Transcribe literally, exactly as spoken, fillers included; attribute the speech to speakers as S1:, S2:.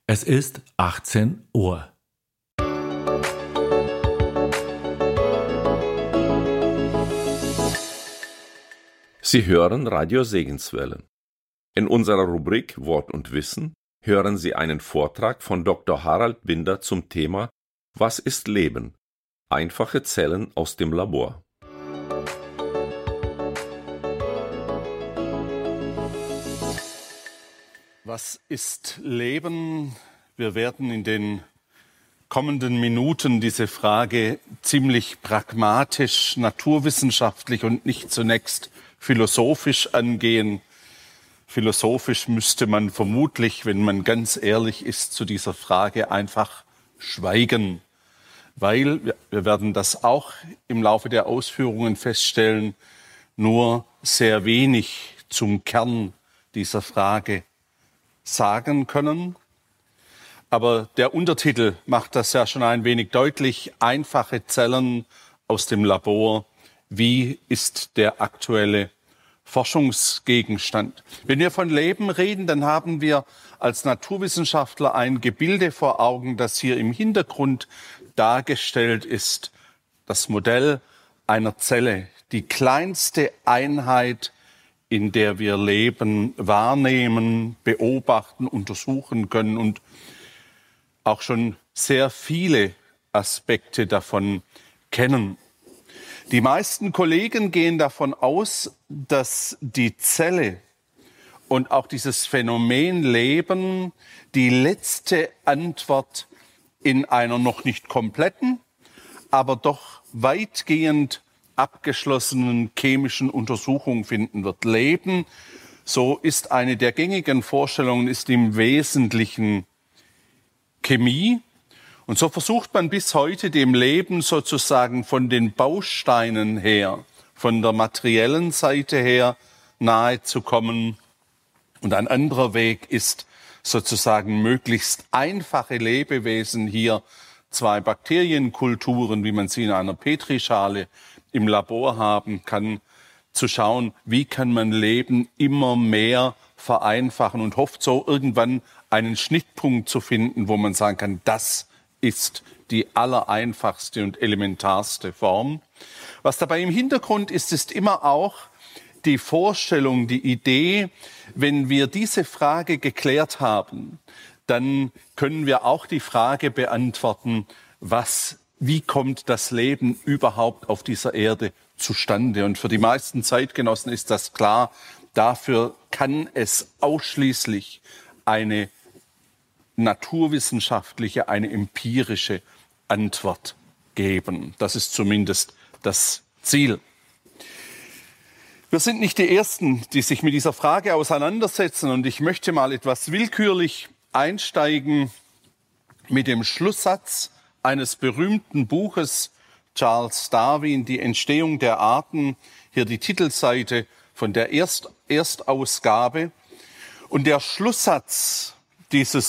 S1: Es ist achtzehn Uhr.
S2: Sie hören Radio Segenswellen. In unserer Rubrik Wort und Wissen hören Sie einen Vortrag von Doktor Harald Binder zum Thema Was ist Leben? Einfache Zellen aus dem Labor.
S3: Was ist Leben? Wir werden in den kommenden Minuten diese Frage ziemlich pragmatisch, naturwissenschaftlich und nicht zunächst philosophisch angehen. Philosophisch müsste man vermutlich, wenn man ganz ehrlich ist, zu dieser Frage einfach schweigen, weil, wir werden das auch im Laufe der Ausführungen feststellen, nur sehr wenig zum Kern dieser Frage sagen können. Aber der Untertitel macht das ja schon ein wenig deutlich. Einfache Zellen aus dem Labor. Wie ist der aktuelle Forschungsgegenstand? Wenn wir von Leben reden, dann haben wir als Naturwissenschaftler ein Gebilde vor Augen, das hier im Hintergrund dargestellt ist. Das Modell einer Zelle, die kleinste Einheit, in der wir Leben wahrnehmen, beobachten, untersuchen können und auch schon sehr viele Aspekte davon kennen. Die meisten Kollegen gehen davon aus, dass die Zelle und auch dieses Phänomen Leben die letzte Antwort in einer noch nicht kompletten, aber doch weitgehend abgeschlossenen chemischen Untersuchung finden wird. Leben, so ist eine der gängigen Vorstellungen, ist im Wesentlichen Chemie. Und so versucht man bis heute dem Leben sozusagen von den Bausteinen her, von der materiellen Seite her nahe zu kommen. Und ein anderer Weg ist sozusagen möglichst einfache Lebewesen, hier zwei Bakterienkulturen, wie man sie in einer Petrischale im Labor haben kann, zu schauen, wie kann man Leben immer mehr vereinfachen und hofft so irgendwann einen Schnittpunkt zu finden, wo man sagen kann, das ist die allereinfachste und elementarste Form. Was dabei im Hintergrund ist, ist immer auch die Vorstellung, die Idee, wenn wir diese Frage geklärt haben, dann können wir auch die Frage beantworten, was Wie kommt das Leben überhaupt auf dieser Erde zustande? Und für die meisten Zeitgenossen ist das klar. Dafür kann es ausschließlich eine naturwissenschaftliche, eine empirische Antwort geben. Das ist zumindest das Ziel. Wir sind nicht die Ersten, die sich mit dieser Frage auseinandersetzen. Und ich möchte mal etwas willkürlich einsteigen mit dem Schlusssatz eines berühmten Buches Charles Darwin, Die Entstehung der Arten, hier die Titelseite von der Erst Erstausgabe. Und der Schlusssatz dieses